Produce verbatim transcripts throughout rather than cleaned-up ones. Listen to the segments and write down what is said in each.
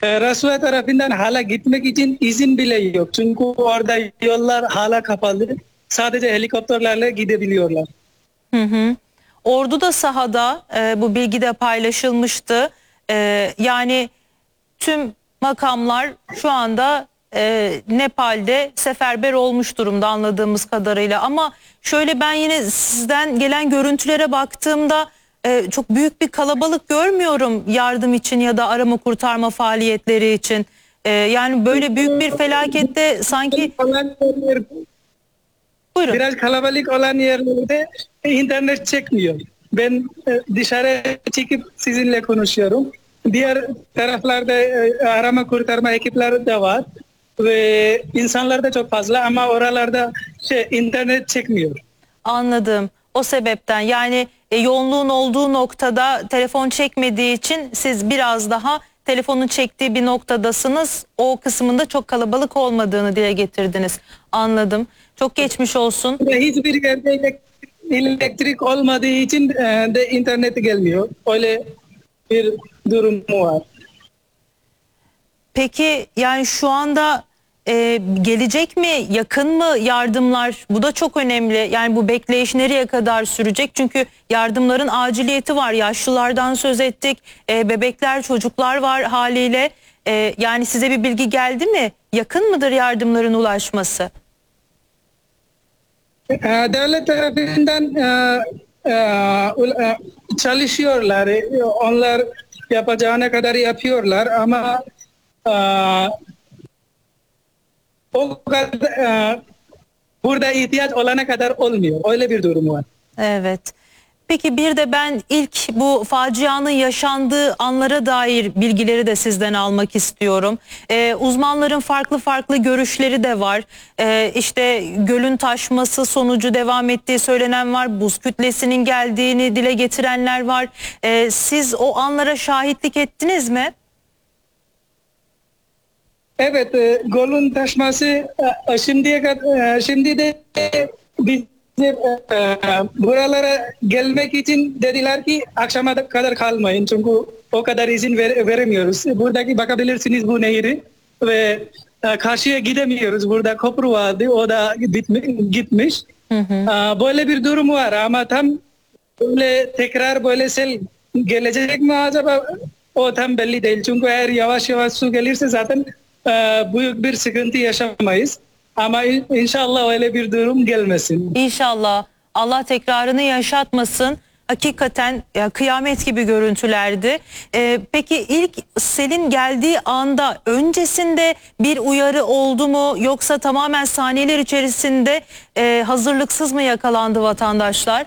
E, Rasua tarafından hala gitmek için izin bile yok. Çünkü orada yollar hala kapalı. Sadece helikopterlerle gidebiliyorlar. Hı hı. Ordu da sahada, e, bu bilgi de paylaşılmıştı. E, yani tüm makamlar şu anda e, Nepal'de seferber olmuş durumda anladığımız kadarıyla. Ama şöyle, ben yine sizden gelen görüntülere baktığımda e, çok büyük bir kalabalık görmüyorum yardım için ya da arama kurtarma faaliyetleri için. E, yani böyle büyük bir felakette sanki... Buyurun. Biraz kalabalık olan yerlerde internet çekmiyor. Ben e, dışarı çıkıp sizinle konuşuyorum. Diğer taraflarda e, arama kurtarma ekipleri de var ve insanlar da çok fazla ama oralarda şey, internet çekmiyor. Anladım. O sebepten yani e, yoğunluğun olduğu noktada telefon çekmediği için siz biraz daha telefonun çektiği bir noktadasınız. O kısmında çok kalabalık olmadığını dile getirdiniz. Anladım. Çok geçmiş olsun. Ve hiçbir yerde elektrik olmadığı için e, de internet gelmiyor. Öyle bir durum var. Peki yani şu anda e, gelecek mi, yakın mı yardımlar? Bu da çok önemli. Yani bu bekleyiş nereye kadar sürecek? Çünkü yardımların aciliyeti var. Yaşlılardan söz ettik. E, bebekler, çocuklar var haliyle. E, yani size bir bilgi geldi mi? Yakın mıdır yardımların ulaşması? E, Devlet tarafından e, e, çalışıyorlar. E, Onlar yapacağına kadar yapıyorlar ama e, o kadar e, burada ihtiyaç olana kadar olmuyor. Öyle bir durum var. Evet. Peki bir de ben ilk bu facianın yaşandığı anlara dair bilgileri de sizden almak istiyorum. Ee, uzmanların farklı farklı görüşleri de var. Ee, işte gölün taşması sonucu devam ettiği söylenen var. Buz kütlesinin geldiğini dile getirenler var. Ee, siz o anlara şahitlik ettiniz mi? Evet, e, golün taşması e, şimdiye kadar e, şimdi de biz e, buralara gelmek için dediler ki akşama kadar kalmayın çünkü o kadar izin ver, veremiyoruz. Buradaki bakabilirsiniz bu nehri ve e, karşıya gidemiyoruz. Burada köprü vardı, o da bitmiş, gitmiş. Hı hı. E, böyle bir durum var ama tam böyle tekrar böyle sel gelecek mi acaba, o tam belli değil. Çünkü eğer yavaş yavaş su gelirse zaten e, büyük bir sıkıntı yaşamayız. Ama inşallah öyle bir durum gelmesin. İnşallah Allah tekrarını yaşatmasın. Hakikaten ya, kıyamet gibi görüntülerdi. Ee, peki ilk selin geldiği anda öncesinde bir uyarı oldu mu, yoksa tamamen saniyeler içerisinde e, hazırlıksız mı yakalandı vatandaşlar?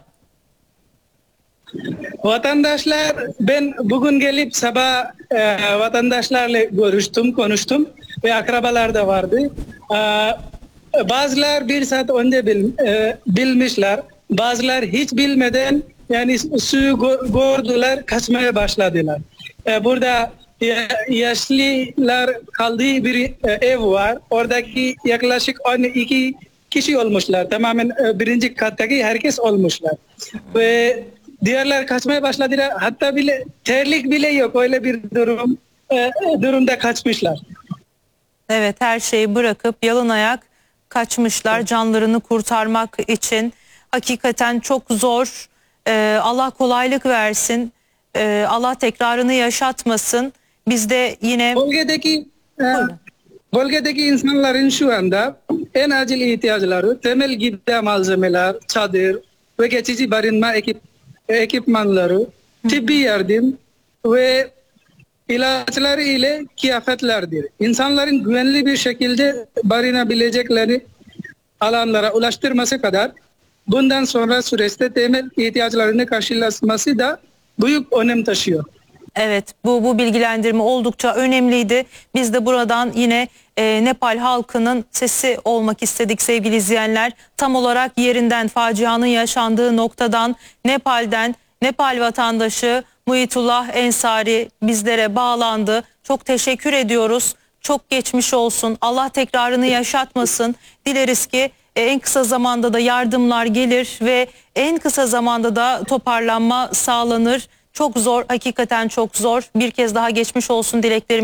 Vatandaşlar, ben bugün gelip sabah e, vatandaşlarla görüştüm, konuştum ve akrabalar da vardı. E, bazılar bir saat önce bil, e, bilmişler, bazılar hiç bilmeden yani suyu gördüler, kaçmaya başladılar. E, burada ya, yaşlılar kaldığı bir e, ev var. Oradaki yaklaşık on iki kişi olmuşlar. Tamamen e, birinci kattaki herkes olmuşlar. Ve diğerler kaçmaya başladılar. Hatta bile terlik bile yok. Öyle bir durum e, durumda kaçmışlar. Evet, her şeyi bırakıp yalın ayak kaçmışlar canlarını kurtarmak için. Hakikaten çok zor. Ee, Allah kolaylık versin. Ee, Allah tekrarını yaşatmasın. Biz de yine... Bölgedeki e, bölgedeki insanların şu anda en acil ihtiyaçları temel gıda malzemeler, çadır ve geçici barınma ekip, ekipmanları, tıbbi yardım ve ilaçları ile kıyafetlerdir. İnsanların güvenli bir şekilde barınabilecekleri alanlara ulaştırması kadar bundan sonra süreçte temel ihtiyaçlarını karşılaması da büyük önem taşıyor. Evet, bu bu bilgilendirme oldukça önemliydi. Biz de buradan yine e, Nepal halkının sesi olmak istedik sevgili izleyenler. Tam olarak yerinden, facianın yaşandığı noktadan, Nepal'den, Nepal vatandaşı Muhitullah Ensari bizlere bağlandı. Çok teşekkür ediyoruz. Çok geçmiş olsun. Allah tekrarını yaşatmasın. Dileriz ki e, en kısa zamanda da yardımlar gelir ve en kısa zamanda da toparlanma sağlanır. Çok zor, hakikaten çok zor. Bir kez daha geçmiş olsun dileklerimi